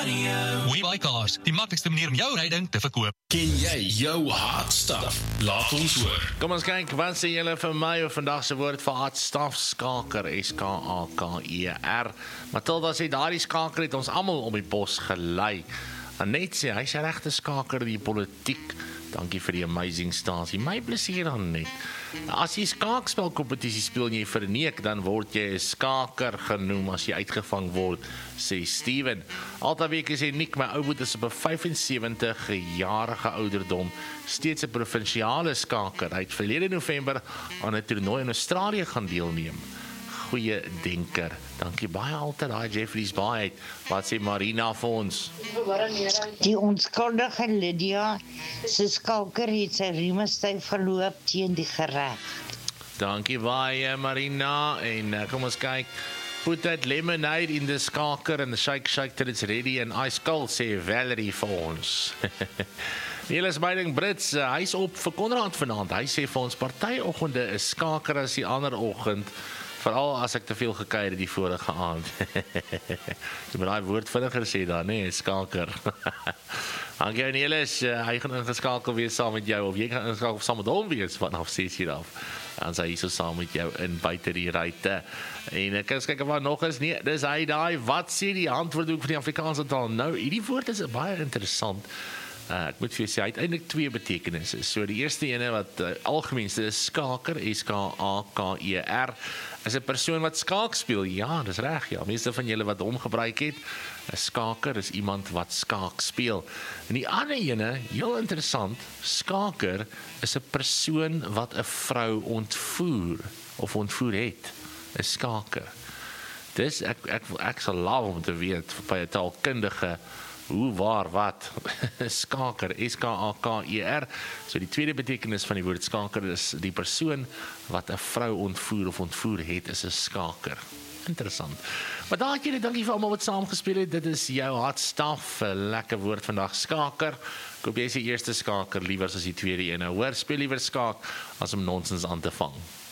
WeBuyCars, die maklikste manier om jou ryding te verkoop. Ken jy jou hard stuff? Laat ons hoor. Kom ons kyk, wat sê julle vir my of vandag se woord vir hard stuff? Skaker, S-K-A-K-E-R. Matilda sê, daardie skaker het ons almal op die bos gelei. Anet sê, hy is 'n regte skaker in die politiek. Dankie vir die amazing stasie. My plesier dan net. As jy skaakspelkompetisie speel en jy verneek, dan word jy 'n skaker genoem as jy uitgevang word, sê Steven. Altaweek sê Nick, my ou boet is op 'n 75-jarige ouderdom steeds 'n provinsiale skaker. Hy het verlede November aan 'n toernooi in Australië gaan deelneem. Goeie denker. Dankie baie altyd daai Jeffreys baie. Wat sê Marina vir ons? Die onskuldige Lydia se skaker het sy rieme styf verloop teen die gereg. Dankie baie Marina. En kom ons kyk. Put that lemonade in the skaker and shake till it's ready and ice cold, sê Valerie vir ons. Niels Meiding Brits, hy is op vir Konrad vanaand. Hy sê vir ons partyoggende is skaker as die ander oggend. Veral as ek te veel gekuier het die vorige aand. Jy moet daai woord vinniger sê dan, nee, skaker. Dankie Niels, hy gaan ingeskakel wees saam met jou, of jy gaan ingeskakel saam met hom wees vanaf 6:00 af. Dan sy hier so saam met jou in buite die ruite. En ek kyk of wat nog is. Nee, dis hy daai. Wat sê die handwoordboek van die Afrikaanse taal? Nou, hierdie woord is baie interessant. Ek moet vir jou sê, hy het eintlik 2 betekenisse. So die eerste ene wat algemeenste is skaker, S-K-A-K-E-R, is 'n persoon wat skaak speel. Ja, dis reg, ja. Meeste van julle wat hom gebruik het, 'n skaker is iemand wat skaak speel. En die ander ene, heel interessant, skaker is 'n persoon wat 'n vrou ontvoer of ontvoer het. 'n Skaker. Dis ek sal love om te weet by 'n taalkundige hoe, waar, wat? Skaker, S-K-A-K-E-R. So die tweede betekenis van die woord skaker is die persoon wat 'n vrou ontvoer of ontvoer het, is 'n skaker. Interessant. Maar dankie vir almal wat saamgespeel het. Dit is jou hard stuff, 'n lekker woord vandag, skaker. Ek hoop jy is die eerste skaker liewer as die tweede een. Hoor, speel liewer skaak as om nonsens aan te vang.